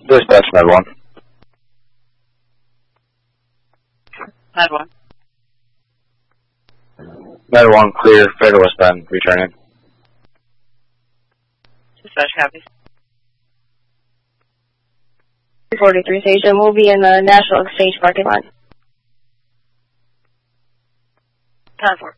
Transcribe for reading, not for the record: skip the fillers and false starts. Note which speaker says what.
Speaker 1: Dispatch, Med 1.
Speaker 2: Med 1.
Speaker 1: Med 1, clear, Fairway westbound, returning.
Speaker 2: Dispatch copies.
Speaker 3: 43 station will be in the National Exchange parking lot.
Speaker 2: Time for.